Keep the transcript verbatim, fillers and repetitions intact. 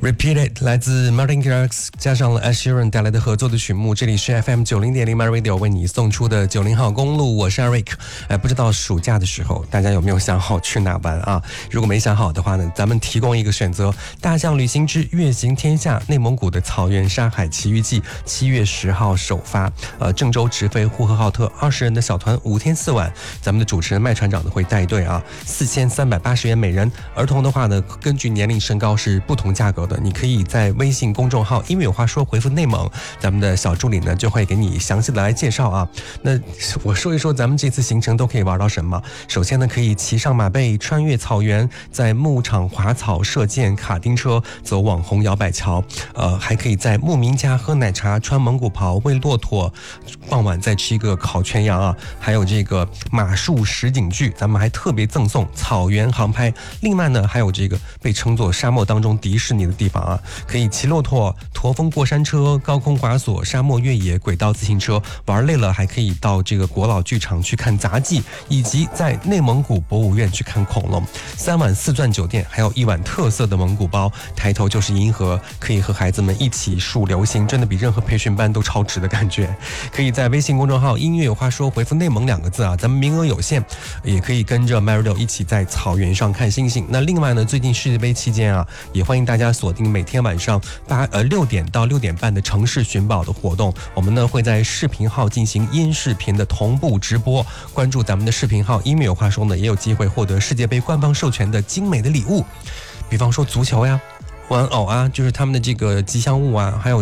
Repeat It 来自 Martin Garrix 加上了 Ed Sheeran 带来的合作的曲目，这里是 F M 九零点零 My Radio 为你送出的九零号公路，我是 Eric。哎，不知道暑假的时候大家有没有想好去哪玩啊？如果没想好的话呢，咱们提供一个选择：大象旅行之月行天下，内蒙古的草原沙海奇遇记，七月十号首发。呃，郑州直飞呼和浩特，二十人的小团，五天四晚，咱们的主持人麦船长呢会带队啊，四千三百八十元每人。儿童的话呢，根据年龄身高是不同价格的。你可以在微信公众号“因为有话说”回复内蒙，咱们的小助理呢就会给你详细的来介绍啊。那我说一说咱们这次行程都可以玩到什么。首先呢，可以骑上马背穿越草原，在牧场滑草射箭，卡丁车走网红摇摆桥，呃，还可以在牧民家喝奶茶，穿蒙古袍喂骆驼，傍晚再吃一个烤全羊啊。还有这个马术实景剧，咱们还特别赠送草原航拍。另外呢，还有这个被称作沙漠当中迪士尼的地方啊，可以骑骆驼、驼峰过山车、高空滑索、沙漠越野、轨道自行车，玩累了还可以到这个国老剧场去看杂技，以及在内蒙古博物院去看恐龙。三晚四钻酒店，还有一碗特色的蒙古包，抬头就是银河，可以和孩子们一起数流星，真的比任何培训班都超值的感觉。可以在微信公众号“音乐有话说”回复内蒙两个字啊，咱们名额有限，也可以跟着 Mario 一起在草原上看星星。那另外呢，最近世界杯期间啊，也欢迎大家锁定每天晚上八呃六点到六点半的城市寻宝的活动。我们呢会在视频号进行音视频的同步直播，关注咱们的视频号“音乐有话说”呢，也有机会获得世界杯官方授权的精美的礼物，比方说足球呀、玩偶啊，就是他们的这个吉祥物啊，还有